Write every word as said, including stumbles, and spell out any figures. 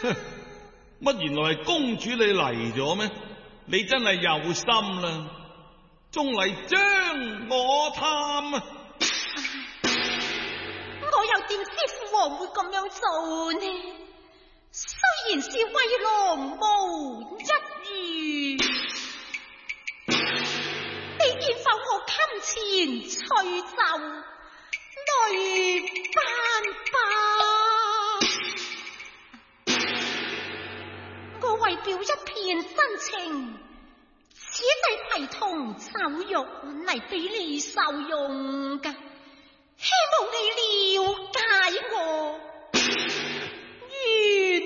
哼，乜原來係公主你嚟咗咩？你真係有心啦，仲嚟將我探啊！ 我又點知父王會咁樣做呢？雖然是為郎無一遇，你見否我襟前吹奏女斑斑，我為表一片真情，此際陪同酒肉嚟俾你受用噶，希望你了解我。